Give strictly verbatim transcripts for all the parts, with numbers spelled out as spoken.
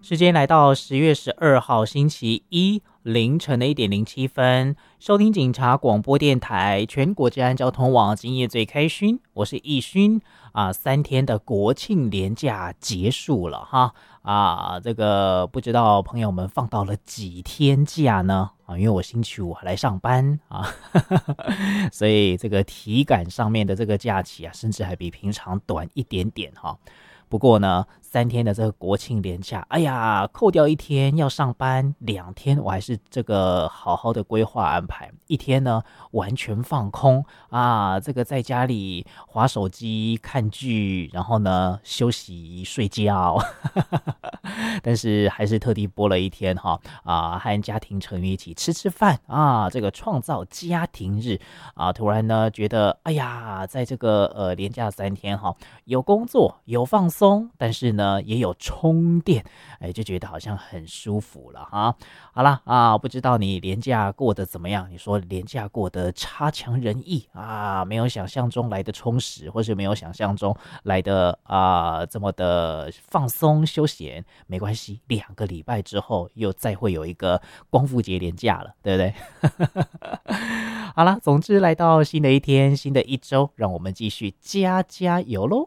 时间来到十月十二号星期一凌晨的一点零七分，收听警察广播电台全国治安交通网，今夜最开勋，我是易勋啊。三天的国庆连假结束了哈啊，这个不知道朋友们放到了几天假呢？啊，因为我星期五还来上班啊，所以这个体感上面的这个假期啊，甚至还比平常短一点点哈。不过呢，三天的这个国庆连假，哎呀，扣掉一天要上班，两天我还是这个好好的规划安排，一天呢完全放空啊，这个在家里滑手机看剧，然后呢休息睡觉，但是还是特地拨了一天哈啊，和家庭成员一起吃吃饭啊，这个创造家庭日啊，突然呢觉得，哎呀，在这个呃连假三天哈，有工作有放松。但是呢也有充电，哎，就觉得好像很舒服了哈。好啦啊，不知道你连假过得怎么样？你说连假过得差强人意啊，没有想象中来的充实，或是没有想象中来的啊这么的放松休闲，没关系，两个礼拜之后又再会有一个光复节连假了，对不对？好啦，总之来到新的一天，新的一周，让我们继续加加油喽。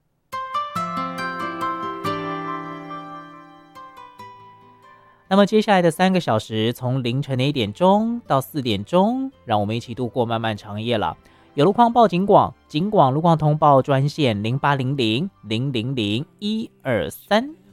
那么接下来的三个小时，从凌晨的一点钟到四点钟，让我们一起度过漫漫长夜了。有路况报警广，警广路况通报专线零八零零零零零一二三。